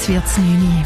Jetzt wird es 9 Uhr.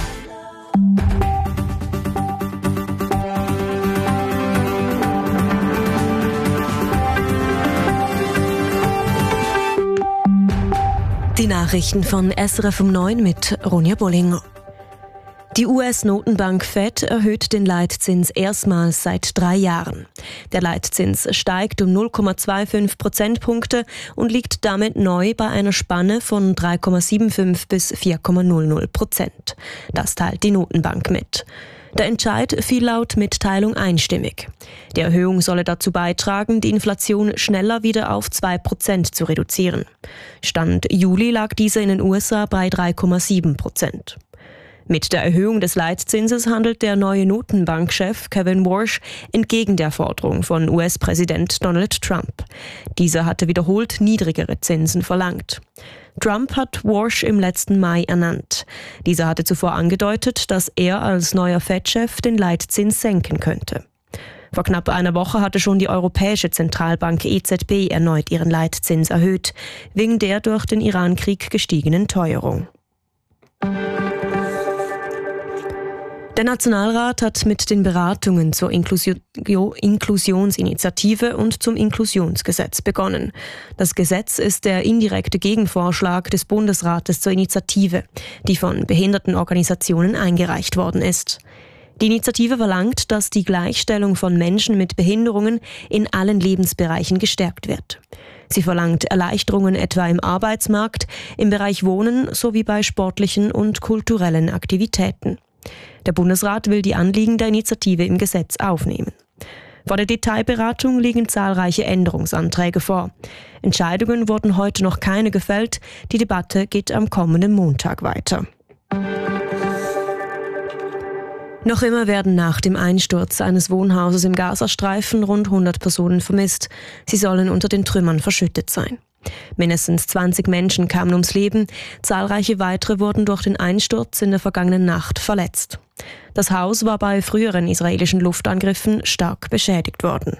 Die Nachrichten von SRF um 9 mit Ronja Bollinger. Die US-Notenbank Fed erhöht den Leitzins erstmals seit 3 Jahren. Der Leitzins steigt um 0,25 Prozentpunkte und liegt damit neu bei einer Spanne von 3,75 bis 4,00%. Das teilt die Notenbank mit. Der Entscheid fiel laut Mitteilung einstimmig. Die Erhöhung solle dazu beitragen, die Inflation schneller wieder auf 2% zu reduzieren. Stand Juli lag diese in den USA bei 3,7%. Mit der Erhöhung des Leitzinses handelt der neue Notenbankchef Kevin Warsh entgegen der Forderung von US-Präsident Donald Trump. Dieser hatte wiederholt niedrigere Zinsen verlangt. Trump hat Warsh im letzten Mai ernannt. Dieser hatte zuvor angedeutet, dass er als neuer Fed-Chef den Leitzins senken könnte. Vor knapp einer Woche hatte schon die Europäische Zentralbank EZB erneut ihren Leitzins erhöht, wegen der durch den Iran-Krieg gestiegenen Teuerung. Der Nationalrat hat mit den Beratungen zur Inklusionsinitiative und zum Inklusionsgesetz begonnen. Das Gesetz ist der indirekte Gegenvorschlag des Bundesrates zur Initiative, die von Behindertenorganisationen eingereicht worden ist. Die Initiative verlangt, dass die Gleichstellung von Menschen mit Behinderungen in allen Lebensbereichen gestärkt wird. Sie verlangt Erleichterungen etwa im Arbeitsmarkt, im Bereich Wohnen sowie bei sportlichen und kulturellen Aktivitäten. Der Bundesrat will die Anliegen der Initiative im Gesetz aufnehmen. Vor der Detailberatung liegen zahlreiche Änderungsanträge vor. Entscheidungen wurden heute noch keine gefällt. Die Debatte geht am kommenden Montag weiter. Noch immer werden nach dem Einsturz eines Wohnhauses im Gazastreifen rund 100 Personen vermisst. Sie sollen unter den Trümmern verschüttet sein. Mindestens 20 Menschen kamen ums Leben, zahlreiche weitere wurden durch den Einsturz in der vergangenen Nacht verletzt. Das Haus war bei früheren israelischen Luftangriffen stark beschädigt worden.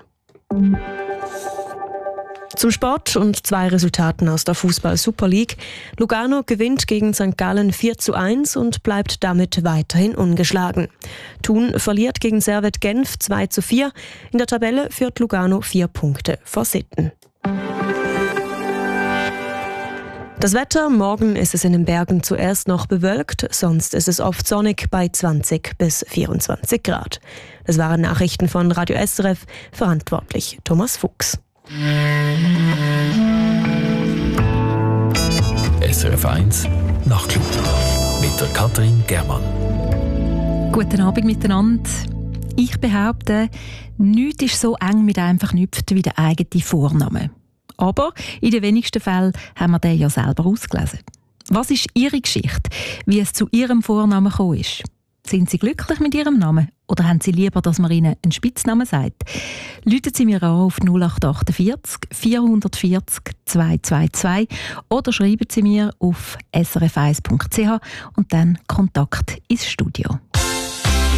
Zum Sport und 2 Resultaten aus der Fußball-Super League. Lugano gewinnt gegen St. Gallen 4:1 und bleibt damit weiterhin ungeschlagen. Thun verliert gegen Servette Genf 2:4. In der Tabelle führt Lugano 4 Punkte vor Sitten. Das Wetter: Morgen ist es in den Bergen zuerst noch bewölkt, sonst ist es oft sonnig bei 20 bis 24 Grad. Das waren Nachrichten von Radio SRF, verantwortlich Thomas Fuchs. SRF 1 Nachtclub mit der Katrin Germann. Guten Abend miteinander. Ich behaupte, nichts ist so eng mit einem verknüpft wie der eigene Vorname. Aber in den wenigsten Fällen haben wir den ja selber ausgelesen. Was ist Ihre Geschichte, wie es zu Ihrem Vornamen gekommen ist? Sind Sie glücklich mit Ihrem Namen oder haben Sie lieber, dass man Ihnen einen Spitznamen sagt? Rufen Sie mir an auf 0848 440 222 oder schreiben Sie mir auf srf1.ch und dann Kontakt ins Studio.